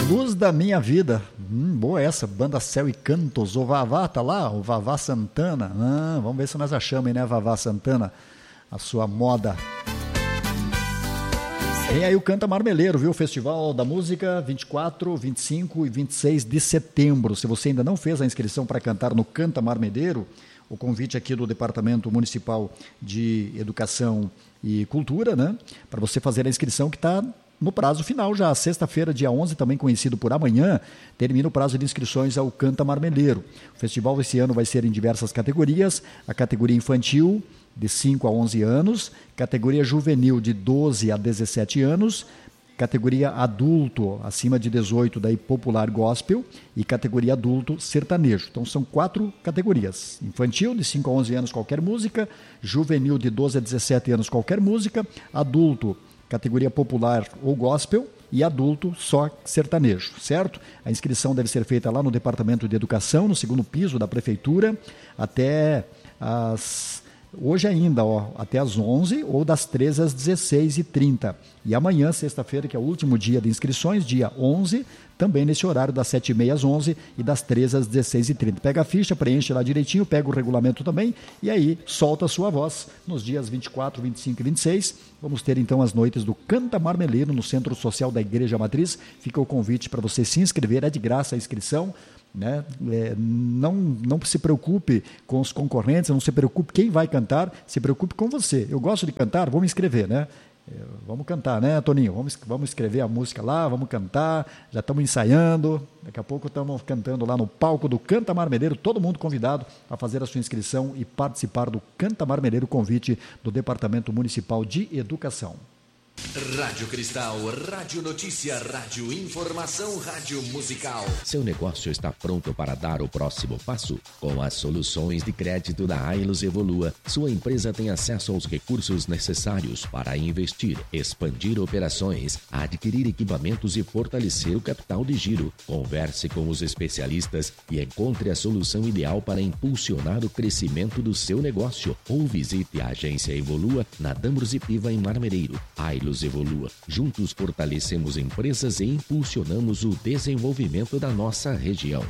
Luz da Minha Vida. Boa essa, Banda Céu e Cantos. O Vavá tá lá, o Vavá Santana. Vamos ver se nós achamos aí, né, Vavá Santana, a sua moda. Tem aí o Canta Marmeleiro, viu? Festival da Música, 24, 25 e 26 de setembro. Se você ainda não fez a inscrição para cantar no Canta Marmeleiro, o convite aqui do Departamento Municipal de Educação e Cultura, né? Para você fazer a inscrição que está no prazo final já. Sexta-feira, dia 11, também conhecido por amanhã, termina o prazo de inscrições ao Canta Marmeleiro. O festival esse ano vai ser em diversas categorias. A categoria infantil, de 5 a 11 anos, categoria juvenil de 12 a 17 anos, categoria adulto acima de 18, daí popular gospel, e categoria adulto sertanejo. Então são 4 categorias: infantil de 5 a 11 anos qualquer música, juvenil de 12 a 17 anos qualquer música, adulto categoria popular ou gospel e adulto só sertanejo, certo? A inscrição deve ser feita lá no Departamento de Educação, no segundo piso da Prefeitura, até hoje ainda, até às 11 ou das 13 às 16h30. E amanhã, sexta-feira, que é o último dia de inscrições, dia 11, também nesse horário das 7h30 às 11 e das 13 às 16h30. Pega a ficha, preenche lá direitinho, pega o regulamento também e aí solta a sua voz nos dias 24, 25 e 26. Vamos ter então as noites do Canta Marmeleiro no Centro Social da Igreja Matriz. Fica o convite para você se inscrever, é de graça a inscrição. Né? Não se preocupe com os concorrentes, não se preocupe quem vai cantar, se preocupe com você. Eu gosto de cantar, vou me inscrever, né? Vamos cantar, né, Toninho? Vamos escrever a música lá, vamos cantar, já estamos ensaiando, daqui a pouco estamos cantando lá no palco do Canta Marmeleiro, todo mundo convidado a fazer a sua inscrição e participar do Canta Marmeleiro, convite do Departamento Municipal de Educação. Rádio Cristal, Rádio Notícia, Rádio Informação, Rádio Musical. Seu negócio está pronto para dar o próximo passo? Com as soluções de crédito da Ailos Evolua, sua empresa tem acesso aos recursos necessários para investir, expandir operações, adquirir equipamentos e fortalecer o capital de giro. Converse com os especialistas e encontre a solução ideal para impulsionar o crescimento do seu negócio. Ou visite a agência Evolua na Dambros e Piva em Marmereiro. Ailos Evolua. Juntos fortalecemos empresas e impulsionamos o desenvolvimento da nossa região.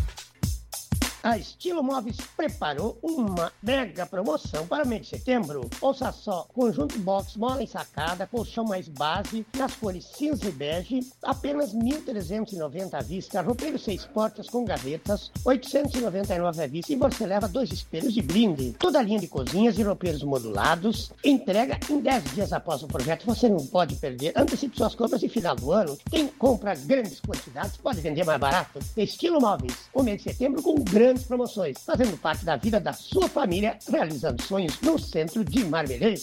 A Estilo Móveis preparou uma mega promoção para o mês de setembro. Ouça só, conjunto box, mola ensacada, colchão mais base, nas cores cinza e bege, apenas R$ 1.390 à vista, roupeiro 6 portas com gavetas, R$ 899 à vista, e você leva 2 espelhos de brinde. Toda a linha de cozinhas e roupeiros modulados, entrega em 10 dias após o projeto, você não pode perder. Antecipe suas compras de final do ano. Quem compra grandes quantidades pode vender mais barato. Estilo Móveis, o mês de setembro com grandes promoções, fazendo parte da vida da sua família, realizando sonhos no centro de Marmeleiro.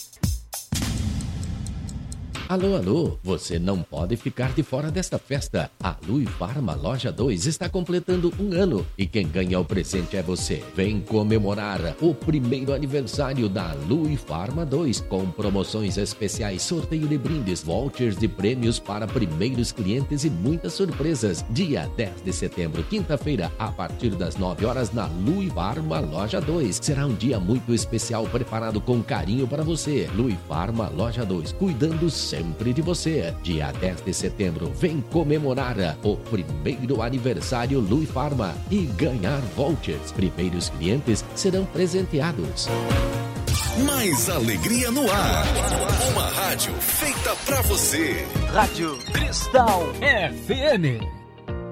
Alô, alô, você não pode ficar de fora desta festa. A Lui Farma Loja 2 está completando 1 ano e quem ganha o presente é você. Vem comemorar o primeiro aniversário da Lui Farma 2 com promoções especiais, sorteio de brindes, vouchers de prêmios para primeiros clientes e muitas surpresas. Dia 10 de setembro, quinta-feira, a partir das 9 horas na Lui Farma Loja 2. Será um dia muito especial preparado com carinho para você. Lui Farma Loja 2, cuidando sempre de você. Dia 10 de setembro, vem comemorar o primeiro aniversário Lui Farma e ganhar vouchers. Primeiros clientes serão presenteados. Mais alegria no ar. Uma rádio feita pra você. Rádio Cristal FM.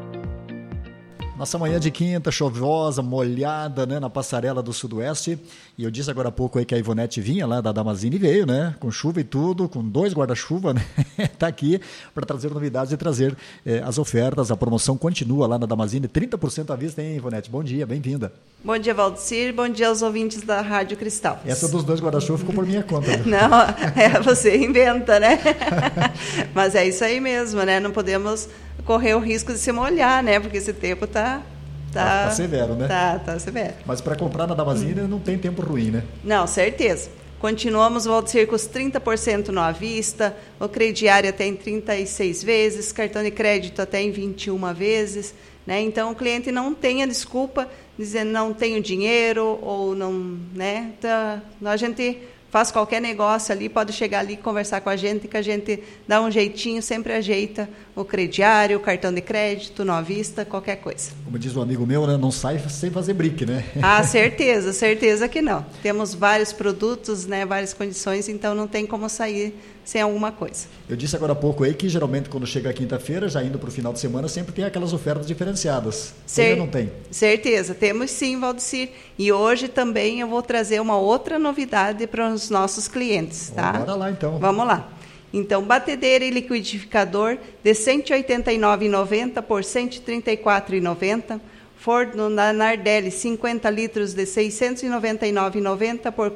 Nossa manhã de quinta, chuvosa, molhada, né, na passarela do Sudoeste. E eu disse agora há pouco aí que a Ivonete vinha lá da Damazine, veio, né, com chuva e tudo, com 2 guarda-chuva, né, tá aqui para trazer novidades e trazer as ofertas. A promoção continua lá na Damazine, 30% à vista, hein, Ivonete? Bom dia, bem-vinda. Bom dia, Valdecir, bom dia aos ouvintes da Rádio Cristal. Essa dos 2 guarda-chuva ficou por minha conta. Né? Não, você inventa, né? Mas é isso aí mesmo, né, não podemos correr o risco de se molhar, né? Porque esse tempo tá severo, né? Tá severo. Mas para comprar na Damazine não tem tempo ruim, né? Não, certeza. Continuamos o Valdecir com os 30% no à vista, o crediário até em 36 vezes, cartão de crédito até em 21 vezes, né? Então o cliente não tenha desculpa dizendo não tenho dinheiro ou não, né? Então, a gente faz qualquer negócio ali, pode chegar ali e conversar com a gente, que a gente dá um jeitinho, sempre ajeita o crediário, o cartão de crédito, no à vista, qualquer coisa. Como diz um amigo meu, né? Não sai sem fazer brique, né? Ah, certeza que não. Temos vários produtos, né, várias condições, então não tem como sair sem alguma coisa. Eu disse agora há pouco aí que geralmente quando chega a quinta-feira, já indo para o final de semana, sempre tem aquelas ofertas diferenciadas. Tem ou não tem? Certeza, temos sim, Valdecir. E hoje também eu vou trazer uma outra novidade para os nossos clientes, tá? Bora lá então. Vamos lá. Então, batedeira e liquidificador de R$ 189,90 por R$ 134,90. Forno na Nardelli, 50 litros de R$ 699,90 por R$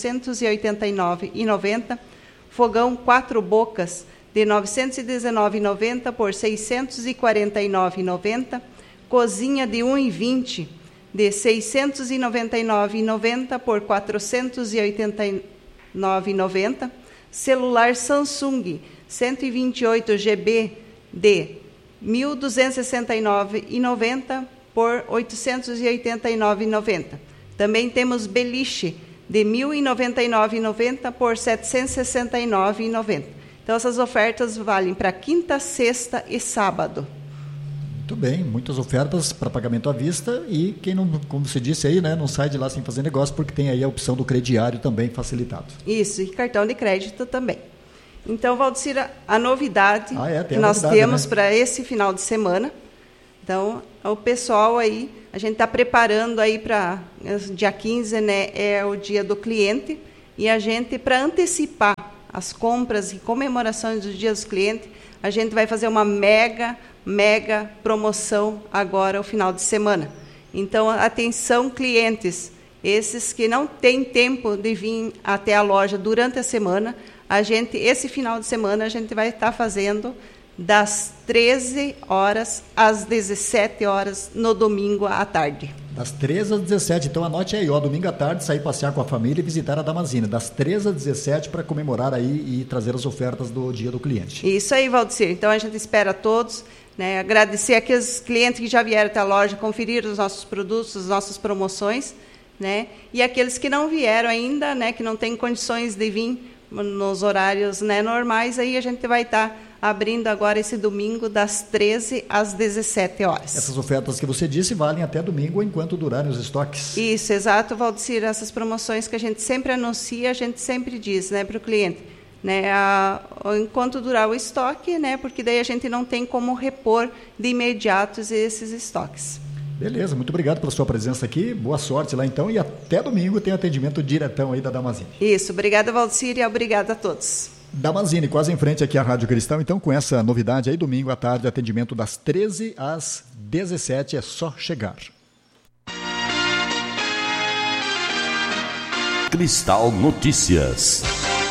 489,90. Fogão 4 bocas de R$ 919,90 por R$ 649,90. Cozinha de 1,20 de R$ 699,90 por R$ 489,90. Celular Samsung 128 GB de R$ 1.269,90 por R$ 889,90. Também temos beliche de R$ 1.099,90 por R$ 769,90. Então, essas ofertas valem para quinta, sexta e sábado. Muito bem, muitas ofertas para pagamento à vista e quem não, como você disse aí, né, não sai de lá sem fazer negócio, porque tem aí a opção do crediário também facilitado. Isso, e cartão de crédito também. Então, Valdecir, a novidade que nós novidade, temos, né, para esse final de semana. Então, o pessoal aí, a gente está preparando aí para dia 15, né, é o dia do cliente, e a gente, para antecipar as compras e comemorações do dia dos clientes, a gente vai fazer uma mega promoção agora, o final de semana. Então, atenção, clientes, esses que não têm tempo de vir até a loja durante a semana, esse final de semana, a gente vai estar fazendo das 13 horas às 17 horas no domingo à tarde. Das 13 às 17, então anote aí, domingo à tarde, sair passear com a família e visitar a Damascene, das 13 às 17 para comemorar aí e trazer as ofertas do dia do cliente. Isso aí, Valdecir. Então a gente espera todos, né, agradecer aqueles clientes que já vieram até a loja, conferir os nossos produtos, as nossas promoções, né, e aqueles que não vieram ainda, né, que não têm condições de vir nos horários, né, normais, aí a gente vai estar abrindo agora esse domingo das 13 às 17 horas. Essas ofertas que você disse valem até domingo enquanto durarem os estoques. Isso, exato, Valdecir. Essas promoções que a gente sempre anuncia, a gente sempre diz, né, para o cliente, né, enquanto durar o estoque, né, porque daí a gente não tem como repor de imediato esses estoques. Beleza, muito obrigado pela sua presença aqui, boa sorte lá então, e até domingo tem atendimento diretão aí da Damascene. Isso, obrigada, Valdecir, e obrigada a todos. Damascene, quase em frente aqui à Rádio Cristão, então com essa novidade aí, domingo à tarde, atendimento das 13 às 17, é só chegar. Cristal Notícias.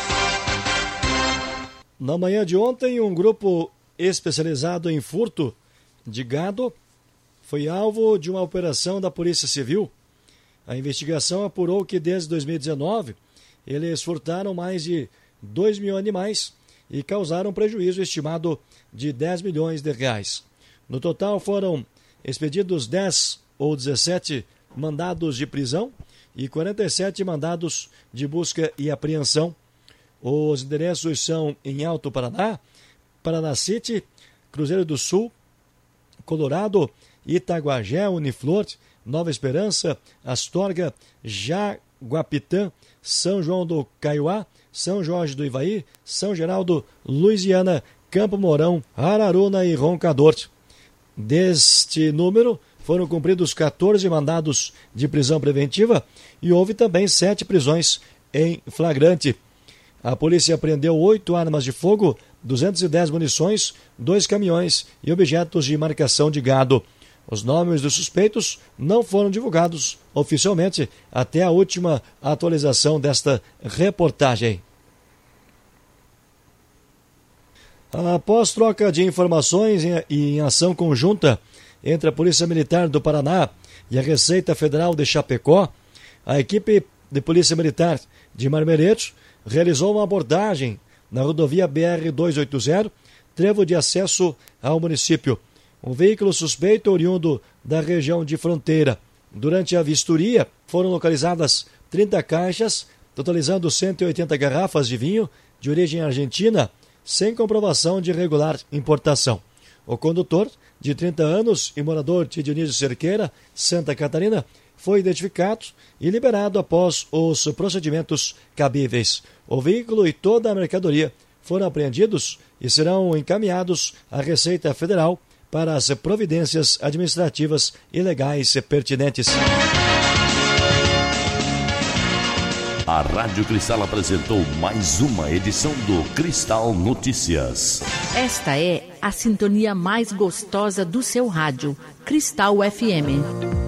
Na manhã de ontem, um grupo especializado em furto de gado foi alvo de uma operação da Polícia Civil. A investigação apurou que desde 2019 eles furtaram mais de 2 mil animais e causaram prejuízo estimado de 10 milhões de reais. No total foram expedidos 10 ou 17 mandados de prisão e 47 mandados de busca e apreensão. Os endereços são em Alto Paraná, Paraná City, Cruzeiro do Sul, Colorado, Itaguajé, Uniflor, Nova Esperança, Astorga, Jaguapitã, São João do Caiuá, São Jorge do Ivaí, São Geraldo, Luisiana, Campo Mourão, Araruna e Roncador. Deste número, foram cumpridos 14 mandados de prisão preventiva e houve também 7 prisões em flagrante. A polícia apreendeu 8 armas de fogo, 210 munições, 2 caminhões e objetos de marcação de gado. Os nomes dos suspeitos não foram divulgados oficialmente até a última atualização desta reportagem. Após troca de informações e em ação conjunta entre a Polícia Militar do Paraná e a Receita Federal de Chapecó, a equipe de Polícia Militar de Marmeleiro realizou uma abordagem na rodovia BR-280, trevo de acesso ao município. Um veículo suspeito oriundo da região de fronteira. Durante a vistoria, foram localizadas 30 caixas totalizando 180 garrafas de vinho de origem argentina, sem comprovação de irregular importação. O condutor, de 30 anos e morador de Dionísio Cerqueira, Santa Catarina, foi identificado e liberado após os procedimentos cabíveis. O veículo e toda a mercadoria foram apreendidos e serão encaminhados à Receita Federal para as providências administrativas e legais pertinentes. A Rádio Cristal apresentou mais uma edição do Cristal Notícias. Esta é a sintonia mais gostosa do seu rádio, Cristal FM.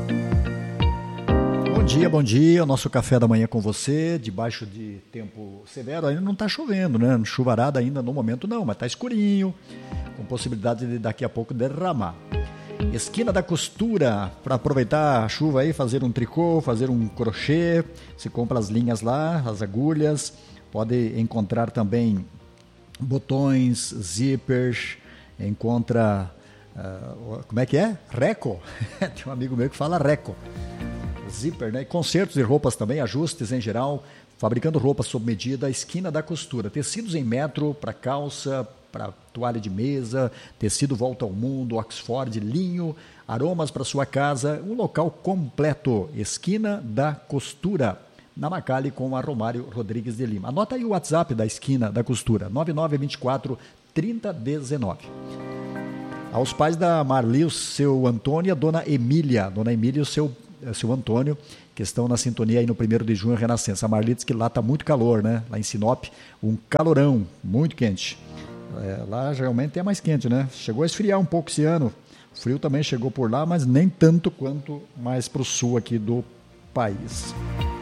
Bom dia, o nosso café da manhã com você, debaixo de tempo severo, ainda não está chovendo, né? Chuvarada ainda no momento não, mas está escurinho, com possibilidade de daqui a pouco derramar. Esquina da Costura, para aproveitar a chuva aí, fazer um tricô, fazer um crochê, se compra as linhas lá, as agulhas, pode encontrar também botões, zippers, encontra, como é que é? Reco, tem um amigo meu que fala reco, zíper, né? Consertos de roupas também, ajustes em geral, fabricando roupas sob medida, Esquina da Costura, tecidos em metro para calça, para toalha de mesa, tecido volta ao mundo, Oxford, linho, aromas para sua casa, um local completo, Esquina da Costura, na Macali com a Romário Rodrigues de Lima. Anota aí o WhatsApp da Esquina da Costura, 9924-3019. Aos pais da Marli, o seu Antônio e a dona Emília e o seu Antônio, que estão na sintonia aí no 1º de junho, Renascença. A Marli diz que lá está muito calor, né? Lá em Sinop, um calorão, muito quente. Lá geralmente é mais quente, né? Chegou a esfriar um pouco esse ano. O frio também chegou por lá, mas nem tanto quanto mais para o sul aqui do país.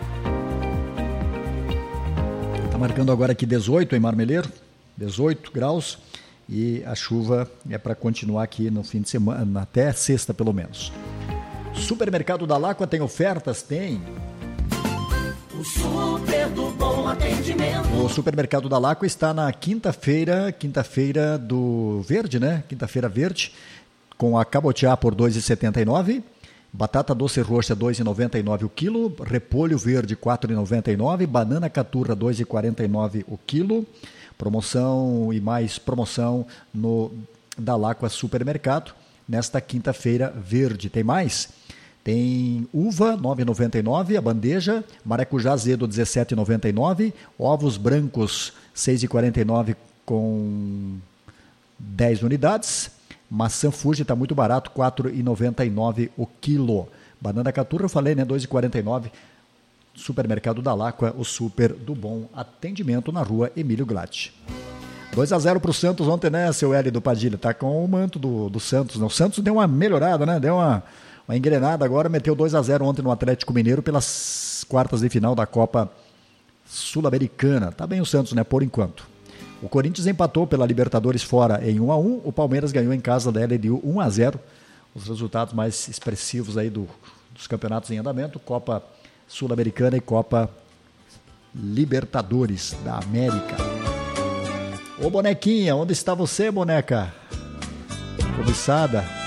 Está marcando agora aqui 18 em Marmeleiro, 18 graus. E a chuva é para continuar aqui no fim de semana, até sexta pelo menos. Supermercado da Laqua tem ofertas? Tem. O super do bom atendimento. O Supermercado da Laqua está na quinta-feira do verde, né? Quinta-feira verde, com a cabotiá por R$ 2,79, batata doce roxa R$ 2,99 o quilo, repolho verde R$ 4,99, banana caturra R$ 2,49 o quilo, promoção e mais promoção no da Laqua Supermercado, nesta quinta-feira verde. Tem mais? Tem uva, R$ 9,99, a bandeja, maracujá azedo, R$ 17,99, ovos brancos, R$ 6,49 com 10 unidades, maçã Fuji está muito barato, R$ 4,99 o quilo. Banana caturra, eu falei, né, R$ 2,49, Supermercado da Laqua, o super do bom atendimento na rua Emílio Glatt. 2-0 para o Santos ontem, né, seu Hélio do Padilha, tá com o manto do Santos, né? O Santos deu uma melhorada, né, deu uma engrenada agora, meteu 2-0 ontem no Atlético Mineiro pelas quartas de final da Copa Sul-Americana. Tá bem o Santos, né, por enquanto. O Corinthians empatou pela Libertadores fora em 1-1, o Palmeiras ganhou em casa da LDU 1-0. Os resultados mais expressivos aí dos campeonatos em andamento, Copa Sul-Americana e Copa Libertadores da América. Ô bonequinha, onde está você, boneca? Cobiçada.